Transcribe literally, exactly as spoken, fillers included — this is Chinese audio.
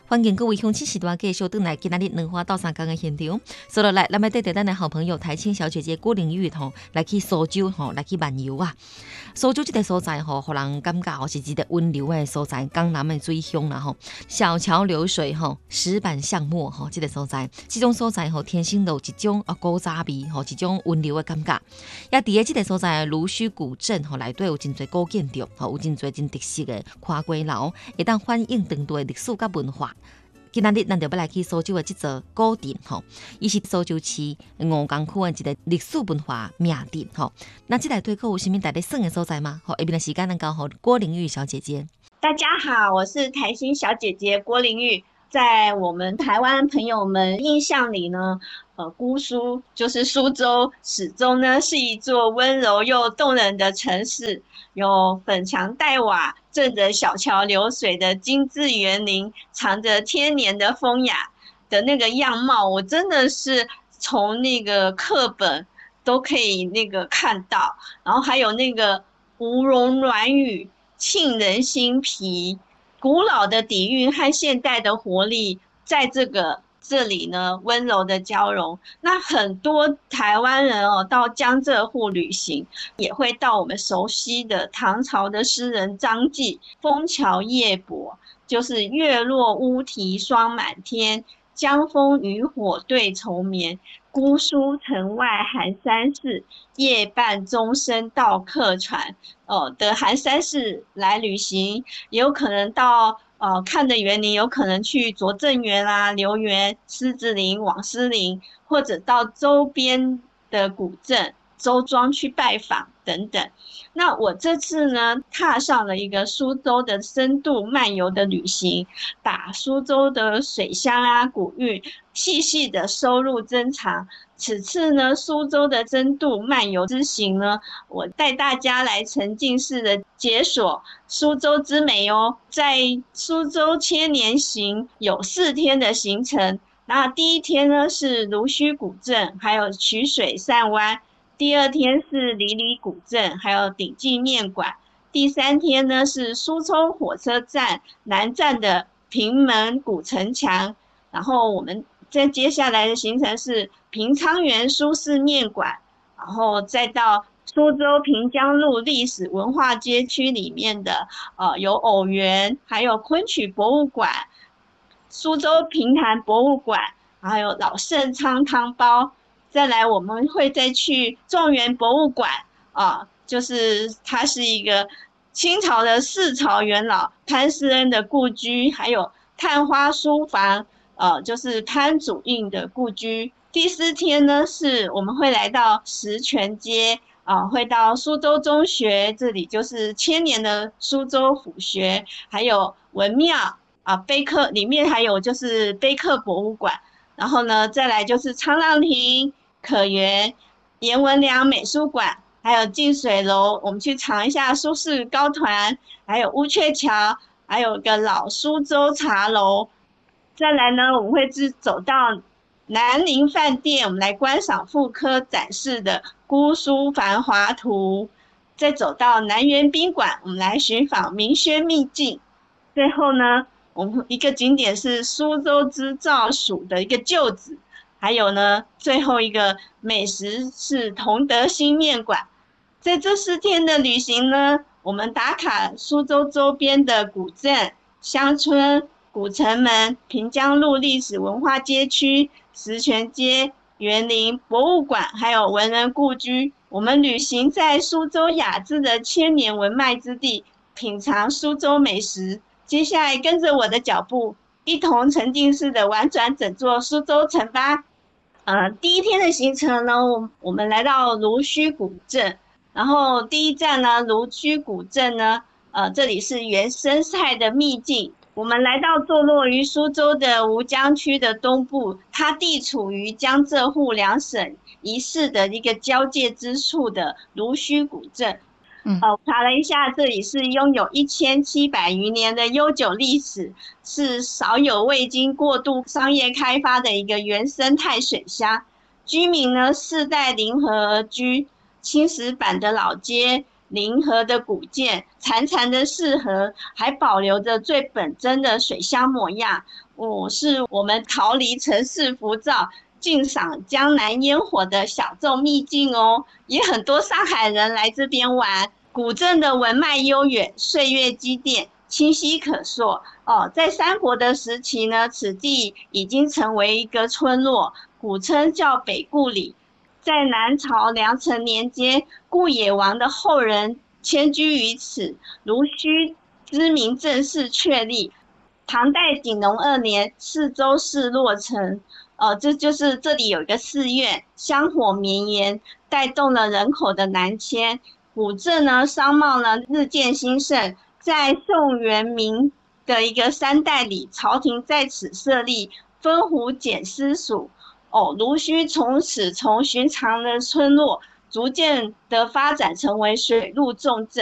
欢迎各位乡亲时段继续回来今天两花到三江的现场。所以来，咱们带着咱的好朋友台青小姐姐郭玲玉吼，来去苏州吼，来去漫游啊。苏州这个所在吼，互人感觉吼是一个温柔的所在，江南的水乡啦吼，小桥流水吼，石板巷陌吼，这个所在，这种所在吼，天生有一种啊古早味吼，一种温柔的感觉。也伫个这个所在芦须古镇吼，内底有真侪古建筑吼，有真侪真特色的花龟楼，会当反映当地的历史甲文化。今仔日咱就要来去苏州的这座古镇吼，伊是苏州市吴江区的一个历史文化名镇吼。那这内底有啥物值得耍的所在吗？好，下面的时间咱交互郭玲玉小姐姐。 大家好，我是台新小姐姐郭玲玉。在我们台湾朋友们印象里呢，呃，姑苏就是苏州，始终呢是一座温柔又动人的城市，有粉墙黛瓦、镇着小桥流水的精致园林，藏着天年的风雅的那个样貌，我真的是从那个课本都可以那个看到，然后还有那个吴侬软语，沁人心脾。古老的底蕴和现代的活力，在这个这里呢温柔的交融。那很多台湾人哦，到江浙沪旅行，也会到我们熟悉的唐朝的诗人张继“枫桥夜泊”，就是月落乌啼霜满天，江枫渔火对愁眠。姑苏城外寒山寺，夜半钟声到客船。哦，的寒山寺来旅行，也有可能到呃看的园林，有可能去拙政园啦、留园、狮子林、网师林，或者到周边的古镇、周庄去拜访等等。那我这次呢，踏上了一个苏州的深度漫游的旅行，把苏州的水乡啊、古韵细细的收入珍藏。此次呢，苏州的深度漫游之行呢，我带大家来沉浸式的解锁苏州之美哦。在苏州千年行有四天的行程，那第一天呢是芦须古镇，还有曲水散湾。第二天是离离古镇，还有鼎记面馆。第三天呢是苏州火车站南站的平门古城墙。然后我们在接下来的行程是平昌园苏式面馆，然后再到苏州平江路历史文化街区里面的呃有偶园，还有昆曲博物馆、苏州评弹博物馆，还有老盛昌汤包。再来我们会再去状元博物馆啊，就是它是一个清朝的四朝元老潘世恩的故居，还有探花书房，呃，就是潘祖印的故居。第四天呢，是我们会来到石泉街啊，会到苏州中学，这里就是千年的苏州府学，还有文庙啊，碑刻里面还有就是碑刻博物馆。然后呢，再来就是沧浪亭、可园、颜文良美术馆，还有近水楼，我们去尝一下苏式糕团，还有乌鹊桥，还有个老苏州茶楼。再来呢，我们会是走到南宁饭店，我们来观赏复刻展示的姑苏繁华图。再走到南园宾馆，我们来寻访明轩秘境。最后呢，我们一个景点是苏州织造署的一个旧址，还有呢，最后一个美食是同德新面馆。在这四天的旅行呢，我们打卡苏州周边的古镇、乡村、古城门、平江路历史文化街区、石泉街、园林、博物馆，还有文人故居。我们旅行在苏州雅致的千年文脉之地，品尝苏州美食。接下来跟着我的脚步，一同沉浸式的玩转整座苏州城吧。呃，第一天的行程呢，我我们来到芦须古镇，然后第一站呢，芦须古镇呢，呃，这里是原生态的秘境。我们来到坐落于苏州的吴江区的东部，它地处于江浙沪两省一市的一个交界之处的芦须古镇。嗯，呃，查了一下，这里是拥有一千七百余年的悠久历史，是少有未经过度商业开发的一个原生态水乡。居民呢世代邻合而居，青石板的老街， 临河的古建，潺潺的四河还保留着最本真的水乡模样。哦，是我们逃离城市浮躁，尽赏江南烟火的小众秘境哦。也很多上海人来这边玩。古镇的文脉悠远，岁月积淀，清晰可溯。哦，在三国的时期呢，此地已经成为一个村落，古称叫北固里。在南朝梁成年间，顾野王的后人迁居于此，如须知名正式确立。唐代景隆二年，四州市落成。呃，这就是这里有一个寺院，香火绵延，带动了人口的南迁。古镇呢，商贸呢日渐兴盛。在宋元明的一个三代里，朝廷在此设立分湖检司署。哦，芦须从此从寻常的村落，逐渐的发展成为水陆重镇。